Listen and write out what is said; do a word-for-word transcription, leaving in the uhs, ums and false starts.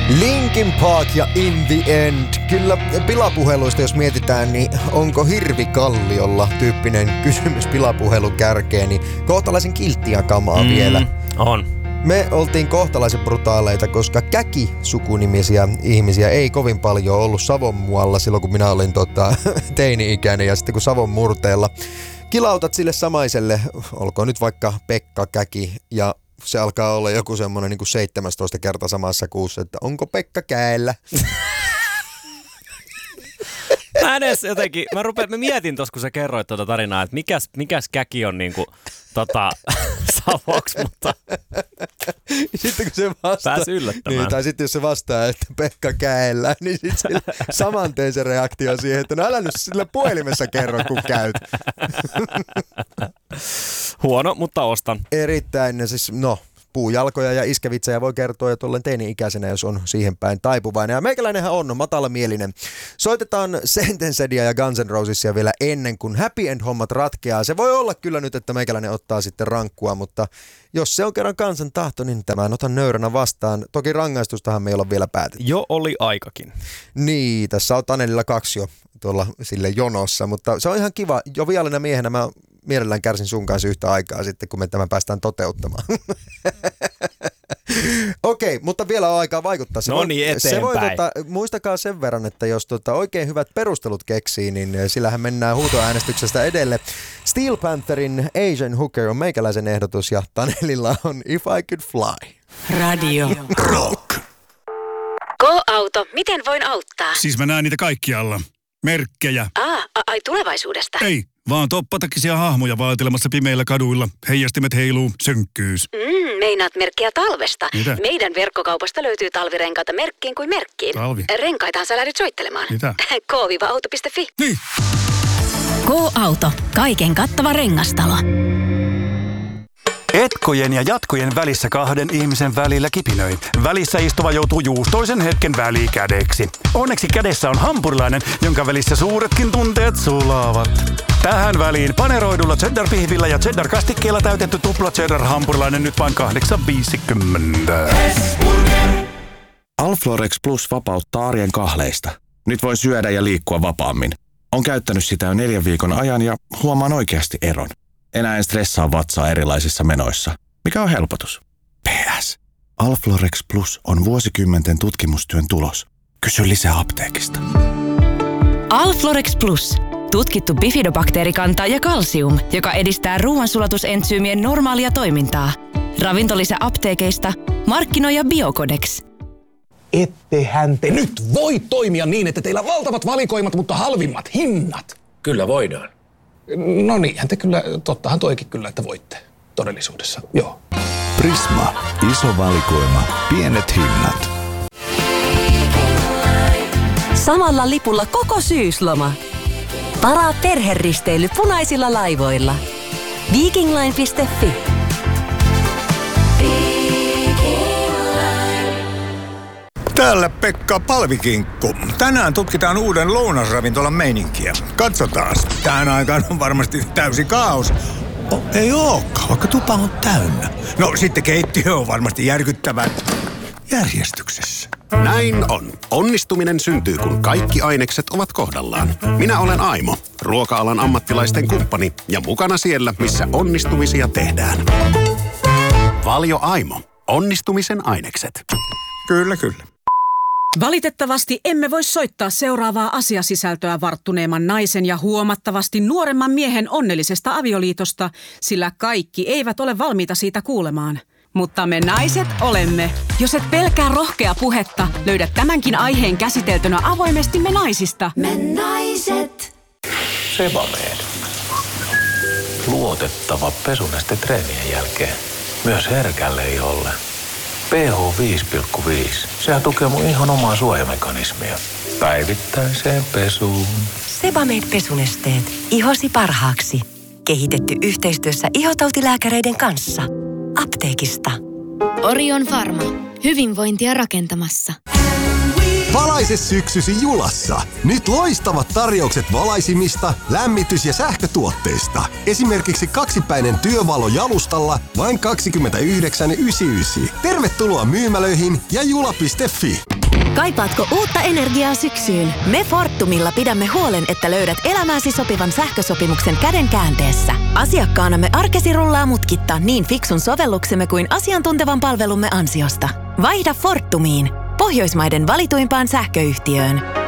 Linkin Park ja In the End. Kyllä pilapuheluista jos mietitään, niin onko hirvi kalliolla tyyppinen kysymys pilapuhelun kärkeen, niin kohtalaisen kilttiä kamaa mm, vielä. On. Me oltiin kohtalaisen brutaaleita, koska Käki-sukunimisiä ihmisiä ei kovin paljon ollut Savonmualla silloin, kun minä olin tota, teini-ikäinen, ja sitten kun Savon murteella kilautat sille samaiselle, olkoon nyt vaikka Pekka Käki, ja se alkaa olla joku semmoinen niin kuin seitsemäntoista kertaa samassa kuussa, että onko Pekka käellä? Mä edes jotenkin, mä, rupean, mä mietin tuossa, kun sä kerroit tuota tarinaa, että mikäs, mikäs Käki on niinku tota, Savoksi, mutta sitten kun se vastaa, pääsi yllättämään. Niin, tai sitten jos se vastaa, että Pekka käellä, niin sitten saman tein se reaktio siihen, että no älä nyt sillä puhelimessa kerro, kun käyt. Huono, mutta ostan. Erittäin, siis no, puujalkoja ja iskevitsejä voi kertoa jo tuolleen teini-ikäisenä, jos on siihen päin taipuvainen. Ja meikäläinenhän on matalamielinen. Soitetaan Sentencedia ja Guns N' Rosesia vielä ennen kuin Happy End-hommat ratkeaa. Se voi olla kyllä nyt, että meikäläinen ottaa sitten rankkua, mutta jos se on kerran kansan tahto, niin tämän otan nöyränä vastaan. Toki rangaistustahan me ei olla vielä päätetty. Jo oli aikakin. Niin, tässä on Tanelilla kaksi jo tuolla sille jonossa, mutta se on ihan kiva. Joviaalina miehenä mä mielellään kärsin sun kanssa yhtä aikaa sitten, kun me tämän päästään toteuttamaan. Okei, okay, mutta vielä on aikaa vaikuttaa. Se no voi, niin, eteenpäin. Se voi, tota, muistakaa sen verran, että jos tota, oikein hyvät perustelut keksii, niin sillähän mennään huutoäänestyksestä edelle. Steel Pantherin Asian Hooker on meikäläisen ehdotus ja Tanelilla on If I Could Fly. Radio Rock. Go-auto, miten voin auttaa? Siis mä näen niitä kaikkialla. Merkkejä. Ah, ai tulevaisuudesta? Ei, vaan toppatakisia hahmoja vaatelemassa pimeillä kaduilla. Heijastimet heiluu, synkkyys. Mm, meinaat merkkiä talvesta. Mitä? Meidän verkkokaupasta löytyy talvirenkaita merkkiin kuin merkkiin. Talvi? Renkaitahan sä lähdyt soittelemaan. Mitä? k auto piste fi. Niin. Go-auto. Kaiken kattava rengastalo. Etkojen ja jatkojen välissä kahden ihmisen välillä kipinöi. Välissä istuva joutuu juustoisen hetken välikädeksi. Onneksi kädessä on hampurilainen, jonka välissä suuretkin tunteet sulaavat. Tähän väliin paneroidulla cheddar-pihvillä ja cheddar-kastikkeella täytetty tupla cheddar-hampurilainen nyt vain kahdeksan viisikymmentä. Alflorex Plus vapauttaa arjen kahleista. Nyt voin syödä ja liikkua vapaammin. Olen käyttänyt sitä jo neljän viikon ajan ja huomaan oikeasti eron. Enää en stressaa vatsaa erilaisissa menoissa, mikä on helpotus. P S. Alflorex Plus on vuosikymmenten tutkimustyön tulos. Kysy lisää apteekista. Alflorex Plus. Tutkittu bifidobakteerikanta ja kalsium, joka edistää ruoansulatusentsyymien normaalia toimintaa. Ravintolisä apteekeista. Markkinoija Biocodex. Ettehän te nyt voi toimia niin, että teillä on valtavat valikoimat, mutta halvimmat hinnat. Kyllä voidaan. No niinhän te kyllä, tottahan toikin kyllä, että voitte todellisuudessa, joo. Prisma. Iso valikoima. Pienet hinnat. Samalla lipulla koko syysloma. Varaa perheristeily punaisilla laivoilla. Vikingline piste fi. Täällä Pekka Palvikinkku. Tänään tutkitaan uuden lounasravintolan meininkiä. Katsotaan. Tähän aikaan on varmasti täysi kaos. Oh, ei ookaan, vaikka tupa on täynnä. No sitten keittiö on varmasti järkyttävän järjestyksessä. Näin on. Onnistuminen syntyy, kun kaikki ainekset ovat kohdallaan. Minä olen Aimo, ruoka-alan ammattilaisten kumppani ja mukana siellä, missä onnistumisia tehdään. Valio Aimo. Onnistumisen ainekset. Kyllä, kyllä. Valitettavasti emme voi soittaa seuraavaa asiasisältöä varttuneemman naisen ja huomattavasti nuoremman miehen onnellisesta avioliitosta, sillä kaikki eivät ole valmiita siitä kuulemaan. Mutta me naiset olemme. Jos et pelkää rohkea puhetta, löydät tämänkin aiheen käsiteltynä avoimesti Me naisista. Me naiset. Sebamed. Luotettava pesuneste treenien jälkeen. Myös herkälle iholle. pH viisi pilkku viisi. Sehän tukee mun ihon omaa suojamekanismia. Päivittäiseen pesuun. Sebamed pesunesteet. Ihosi parhaaksi. Kehitetty yhteistyössä ihotautilääkäreiden kanssa. Apteekista. Orion Pharma. Hyvinvointia rakentamassa. Valaise syksysi Julassa. Nyt loistavat tarjoukset valaisimista, lämmitys- ja sähkötuotteista. Esimerkiksi kaksipäinen työvalo jalustalla vain kaksikymmentäyhdeksän yhdeksänkymmentäyhdeksän. Tervetuloa myymälöihin ja jula piste fi. Kaipaatko uutta energiaa syksyyn? Me Fortumilla pidämme huolen, että löydät elämääsi sopivan sähkösopimuksen käden käänteessä. Asiakkaanamme arkesi rullaa mutkitta niin fiksun sovelluksemme kuin asiantuntevan palvelumme ansiosta. Vaihda Fortumiin, Pohjoismaiden valituimpaan sähköyhtiöön.